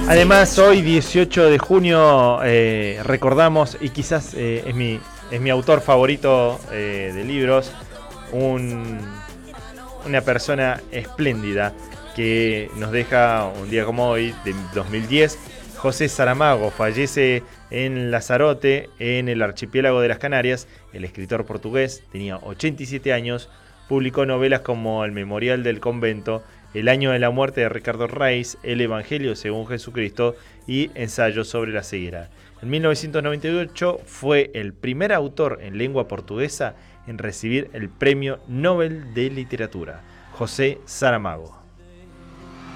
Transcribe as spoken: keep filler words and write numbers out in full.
Además, hoy dieciocho de junio eh, recordamos, y quizás eh, es, mi, es mi autor favorito eh, de libros, un, una persona espléndida que nos deja un día como hoy, de dos mil diez, José Saramago. Fallece en Lanzarote, en el archipiélago de las Canarias. El escritor portugués tenía ochenta y siete años, publicó novelas como El Memorial del Convento, El año de la muerte de Ricardo Reis, El Evangelio según Jesucristo y Ensayos sobre la ceguera. En mil novecientos noventa y ocho fue el primer autor en lengua portuguesa en recibir el Premio Nobel de Literatura, José Saramago.